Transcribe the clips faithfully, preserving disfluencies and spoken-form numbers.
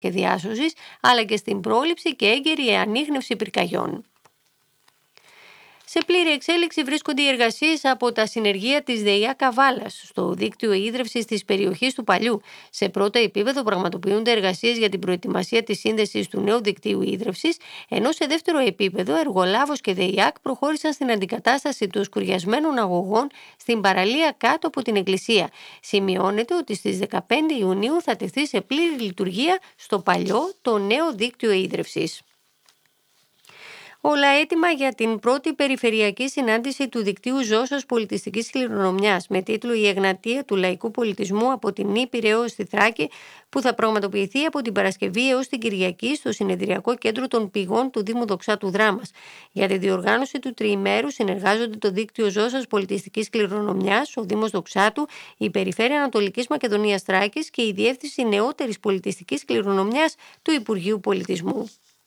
και διάσωσης, αλλά και στην πρόληψη και έγκαιρη ανίχνευση πυρκαγιών. Σε πλήρη εξέλιξη βρίσκονται οι εργασίες από τα συνεργεία της ΔΕΙΑ Καβάλας στο δίκτυο ίδρυυσης της περιοχής του Παλιού. Σε πρώτο επίπεδο πραγματοποιούνται εργασίες για την προετοιμασία της σύνδεσης του νέου δικτύου ίδρυυσης, ενώ σε δεύτερο επίπεδο εργολάβος και ΔΕΙΑΚ προχώρησαν στην αντικατάσταση των σκουριασμένων αγωγών στην παραλία κάτω από την εκκλησία. Σημειώνεται ότι στις δεκαπέντε Ιουνίου θα τεθεί σε πλήρη λειτουργία στο Παλιό το νέο δίκτυο ίδρυυσης. Όλα έτοιμα για την πρώτη περιφερειακή συνάντηση του δικτύου Ζώσας Πολιτιστικής Κληρονομιάς με τίτλο «Η Εγνατία του Λαϊκού Πολιτισμού από την Ήπειρο στη Θράκη», που θα πραγματοποιηθεί από την Παρασκευή έως την Κυριακή στο Συνεδριακό Κέντρο των Πηγών του Δήμου Δοξάτου Δράμας. Για τη διοργάνωση του τριημέρου συνεργάζονται το δίκτυο Ζώσας Πολιτιστικής Κληρονομιάς, ο Δήμος Δοξάτου, η Περιφέρεια Ανατολικής Μακεδονίας Θράκης και η Διεύθυνση Νεότερης Πολιτιστικής Κληρονομιάς του Υπουργείου Πολιτισμού.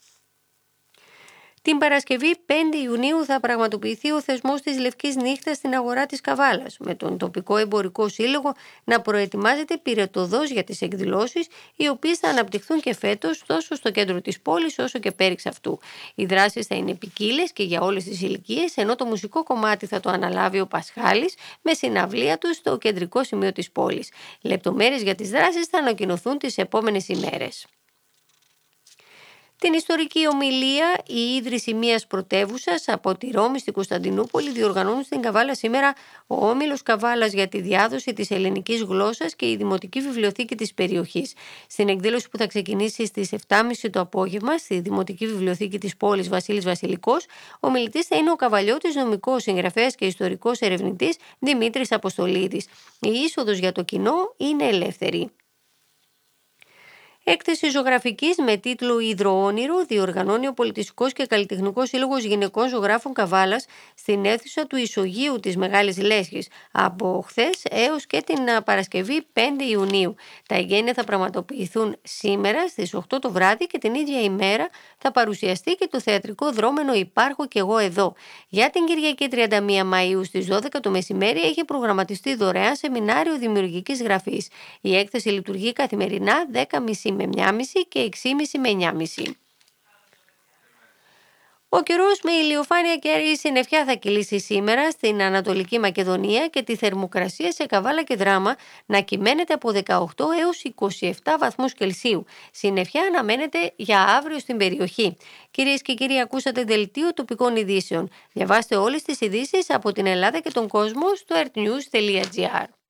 Την Παρασκευή πέντε Ιουνίου θα πραγματοποιηθεί ο θεσμός της Λευκής Νύχτας στην αγορά της Καβάλας, με τον τοπικό εμπορικό σύλλογο να προετοιμάζεται πυρετωδώς για τις εκδηλώσεις, οι οποίες θα αναπτυχθούν και φέτος τόσο στο κέντρο της πόλης όσο και πέριξ αυτού. Οι δράσεις θα είναι ποικίλες και για όλες τις ηλικίες, ενώ το μουσικό κομμάτι θα το αναλάβει ο Πασχάλης με συναυλία του στο κεντρικό σημείο της πόλης. Λεπτομέρειες για τις δράσεις θα ανακοινωθούν τις επόμενες ημέρες. Την ιστορική ομιλία «Η ίδρυση μιας πρωτεύουσας» από τη Ρώμη στην Κωνσταντινούπολη διοργανώνουν στην Καβάλα σήμερα ο Όμιλος Καβάλας για τη διάδοση της ελληνικής γλώσσας και η Δημοτική Βιβλιοθήκη της περιοχής. Στην εκδήλωση που θα ξεκινήσει στις επτά και μισή το απόγευμα στη Δημοτική Βιβλιοθήκη της πόλης Βασίλης Βασιλικός, ο μιλητής θα είναι ο καβαλιώτης νομικός συγγραφέας και ιστορικός ερευνητής Δημήτρης Αποστολίδης. Η είσοδος για το κοινό είναι ελεύθερη. Έκθεση ζωγραφικής με τίτλο «Υδροόνυρο» διοργανώνει ο Πολιτιστικός και Καλλιτεχνικός Σύλλογος Γυναικών Ζωγράφων Καβάλας στην αίθουσα του Ισογείου της Μεγάλης Λέσχης από χθες έως και την Παρασκευή πέντε Ιουνίου. Τα εγγένεια θα πραγματοποιηθούν σήμερα στις οκτώ το βράδυ και την ίδια ημέρα θα παρουσιαστεί και το θεατρικό δρόμενο «Υπάρχω κι εγώ εδώ». Για την Κυριακή τριάντα μία Μαΐου στις δώδεκα το μεσημέρι έχει προγραμματιστεί δωρεάν σεμινάριο δημιουργικής γραφής. Η έκθεση λειτουργεί καθημερινά δέκα και μισή με μία και μισή και έξι και μισή με εννιά και μισή. Ο καιρός με ηλιοφάνεια και αργή συννεφιά θα κυλήσει σήμερα στην Ανατολική Μακεδονία και τη θερμοκρασία σε Καβάλα και Δράμα να κυμαίνεται από δεκαοκτώ έως είκοσι επτά βαθμούς Κελσίου. Συννεφιά αναμένεται για αύριο στην περιοχή. Κυρίες και κύριοι, ακούσατε δελτίο τοπικών ειδήσεων. Διαβάστε όλες τις ειδήσεις από την Ελλάδα και τον κόσμο στο ερτ νιους τελεία τζι άρ.